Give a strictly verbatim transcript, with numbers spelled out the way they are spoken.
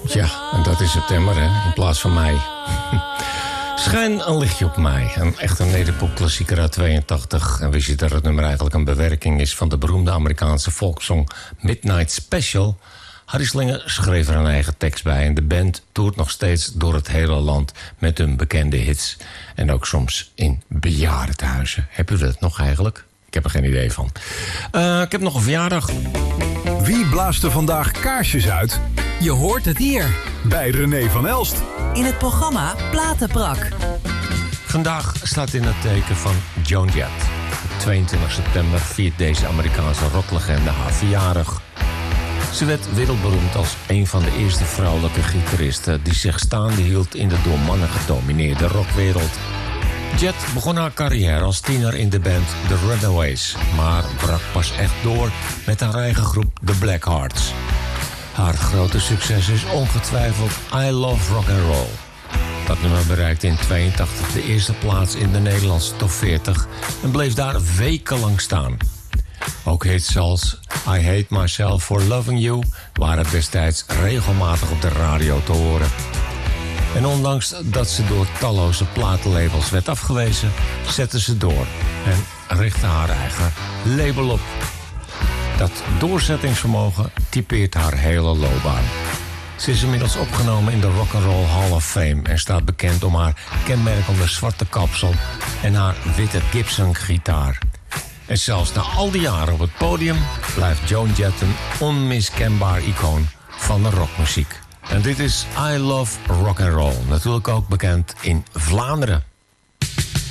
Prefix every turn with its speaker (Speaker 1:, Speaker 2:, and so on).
Speaker 1: Ja, en dat is september, hè, in plaats van mei. Schijn een lichtje op mij. Een echte nederpopklassieker uit tweeëntachtig. En wist je dat het nummer eigenlijk een bewerking is van de beroemde Amerikaanse folksong Midnight Special? Harry Slinger schreef er een eigen tekst bij. En de band toert nog steeds door het hele land met hun bekende hits. En ook soms in bejaardentehuizen. Heb u dat nog eigenlijk? Ik heb er geen idee van. Uh, ik heb nog een verjaardag.
Speaker 2: Wie blaast er vandaag kaarsjes uit?
Speaker 3: Je hoort het hier.
Speaker 2: Bij René van Elst.
Speaker 3: In het programma Platenbrak.
Speaker 1: Vandaag staat in het teken van Joan Jett. Op tweeëntwintig september viert deze Amerikaanse rocklegende haar verjaardag. Ze werd wereldberoemd als een van de eerste vrouwelijke gitaristen die zich staande hield in de door mannen gedomineerde rockwereld. Jett begon haar carrière als tiener in de band The Runaways, maar brak pas echt door met haar eigen groep The Blackhearts. Haar grote succes is ongetwijfeld I Love Rock and Roll. Dat nummer bereikte in tweeëntachtig de eerste plaats in de Nederlandse top veertig en bleef daar wekenlang staan. Ook hits zoals I Hate Myself for Loving You waren destijds regelmatig op de radio te horen. En ondanks dat ze door talloze platenlabels werd afgewezen, zette ze door en richtte haar eigen label op. Dat doorzettingsvermogen typeert haar hele loopbaan. Ze is inmiddels opgenomen in de Rock and Roll Hall of Fame en staat bekend om haar kenmerkende zwarte kapsel en haar witte Gibson-gitaar. En zelfs na al die jaren op het podium blijft Joan Jett een onmiskenbaar icoon van de rockmuziek. En dit is I Love Rock and Roll, natuurlijk ook bekend in Vlaanderen.